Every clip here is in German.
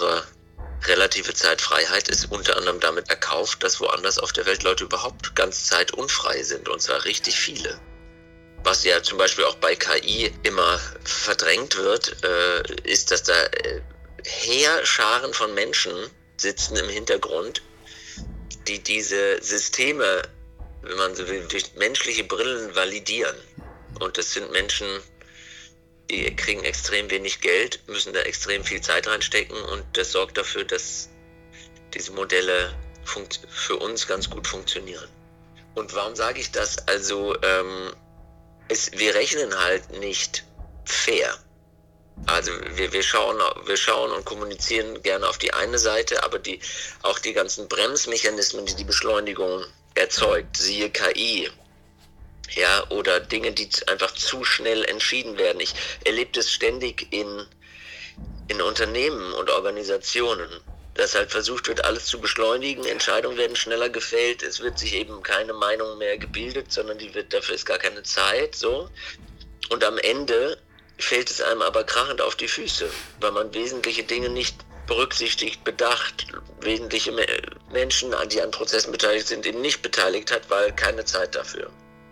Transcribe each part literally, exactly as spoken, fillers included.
unsere relative Zeitfreiheit ist unter anderem damit erkauft, dass woanders auf der Welt Leute überhaupt ganz zeitunfrei sind, und zwar richtig viele. Was ja zum Beispiel auch bei K I immer verdrängt wird, äh, ist, dass da äh, Heerscharen von Menschen sitzen im Hintergrund, die diese Systeme, wenn man so will, durch menschliche Brillen validieren. Und das sind Menschen, die kriegen extrem wenig Geld, müssen da extrem viel Zeit reinstecken, und das sorgt dafür, dass diese Modelle funkt- für uns ganz gut funktionieren. Und warum sage ich das? Also ähm, es, wir rechnen halt nicht fair. Also wir, wir, schauen, wir schauen und kommunizieren gerne auf die eine Seite, aber die, auch die ganzen Bremsmechanismen, die die Beschleunigung erzeugt, siehe K I, ja, oder Dinge, die einfach zu schnell entschieden werden. Ich erlebe das ständig in, in Unternehmen und Organisationen, dass halt versucht wird, alles zu beschleunigen, Entscheidungen werden schneller gefällt, es wird sich eben keine Meinung mehr gebildet, sondern die wird, dafür ist gar keine Zeit, so. Und am Ende fällt es einem aber krachend auf die Füße, weil man wesentliche Dinge nicht berücksichtigt, bedacht, wesentliche Menschen, die an Prozessen beteiligt sind, eben nicht beteiligt hat, weil keine Zeit dafür.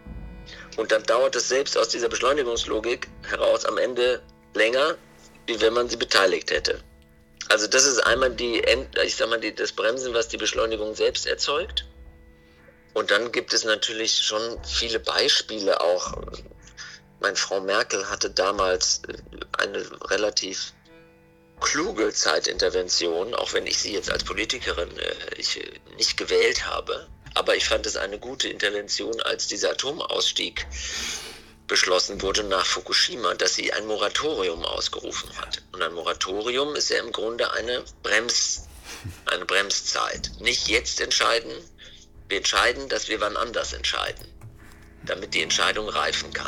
Und dann dauert es selbst aus dieser Beschleunigungslogik heraus am Ende länger, wie wenn man sie beteiligt hätte. Also das ist einmal die, ich sag mal, die, das Bremsen, was die Beschleunigung selbst erzeugt. Und dann gibt es natürlich schon viele Beispiele auch. Meine Frau Merkel hatte damals eine relativ kluge Zeitintervention, auch wenn ich sie jetzt als Politikerin äh, ich, nicht gewählt habe. Aber ich fand es eine gute Intervention, als dieser Atomausstieg beschlossen wurde nach Fukushima, dass sie ein Moratorium ausgerufen hat. Und ein Moratorium ist ja im Grunde eine Brems, eine Bremszeit. Nicht jetzt entscheiden, wir entscheiden, dass wir wann anders entscheiden, damit die Entscheidung reifen kann.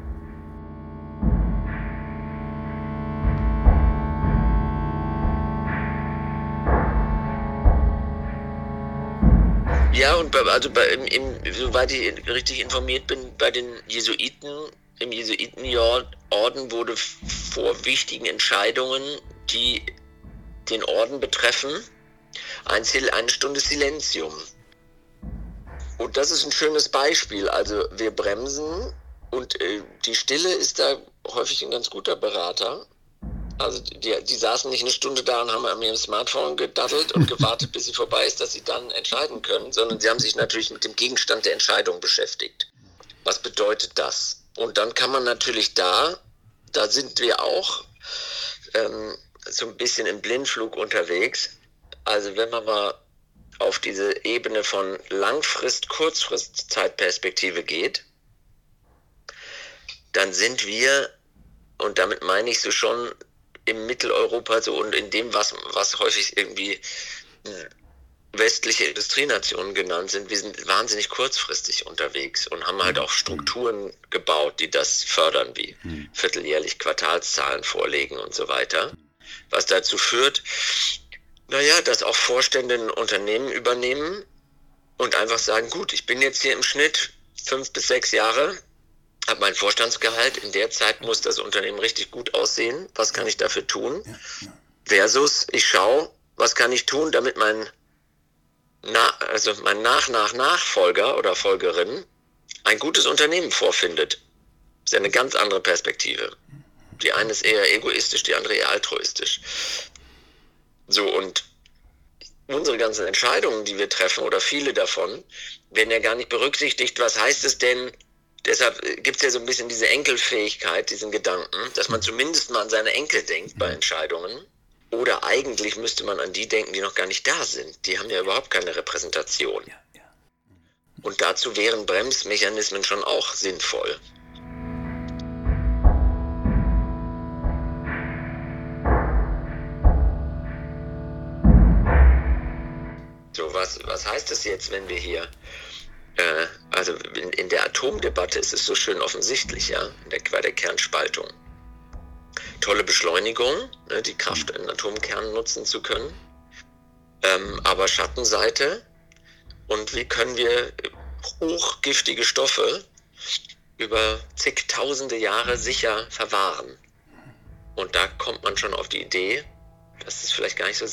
Ja, und bei, also bei, im, im, soweit ich richtig informiert bin, bei den Jesuiten, im Jesuitenorden wurde vor wichtigen Entscheidungen, die den Orden betreffen, ein, eine Stunde Silentium. Und das ist ein schönes Beispiel. Also wir bremsen, und äh, die Stille ist da häufig ein ganz guter Berater. Also die, die saßen nicht eine Stunde da und haben an ihrem Smartphone gedaddelt und gewartet, bis sie vorbei ist, dass sie dann entscheiden können, sondern sie haben sich natürlich mit dem Gegenstand der Entscheidung beschäftigt. Was bedeutet das? Und dann kann man natürlich da, da sind wir auch ähm, so ein bisschen im Blindflug unterwegs. Also wenn man mal auf diese Ebene von Langfrist-, Kurzfrist-Zeitperspektive geht, dann sind wir, und damit meine ich so schon, im Mitteleuropa so und in dem, was, was häufig irgendwie westliche Industrienationen genannt sind, wir sind wahnsinnig kurzfristig unterwegs und haben halt auch Strukturen gebaut, die das fördern, wie vierteljährlich Quartalszahlen vorlegen und so weiter. Was dazu führt, naja, dass auch Vorstände ein Unternehmen übernehmen und einfach sagen, gut, ich bin jetzt hier im Schnitt fünf bis sechs Jahre, habe mein Vorstandsgehalt, in der Zeit muss das Unternehmen richtig gut aussehen, was kann ich dafür tun, versus ich schaue, was kann ich tun, damit mein, Na, also mein Nach-Nach-Nachfolger oder Folgerin ein gutes Unternehmen vorfindet. Das ist ja eine ganz andere Perspektive. Die eine ist eher egoistisch, die andere eher altruistisch. So, und unsere ganzen Entscheidungen, die wir treffen, oder viele davon, werden ja gar nicht berücksichtigt. Was heißt es denn? Deshalb gibt es ja so ein bisschen diese Enkelfähigkeit, diesen Gedanken, dass man zumindest mal an seine Enkel denkt bei Entscheidungen. Oder eigentlich müsste man an die denken, die noch gar nicht da sind. Die haben ja überhaupt keine Repräsentation. Und dazu wären Bremsmechanismen schon auch sinnvoll. So, was, was heißt das jetzt, wenn wir hier... Äh, also in, in der Atomdebatte ist es so schön offensichtlich, ja, in der, bei der Kernspaltung. Tolle Beschleunigung, ne, die Kraft in Atomkernen nutzen zu können, ähm, aber Schattenseite. Und wie können wir hochgiftige Stoffe über zigtausende Jahre sicher verwahren? Und da kommt man schon auf die Idee, dass es vielleicht gar nicht so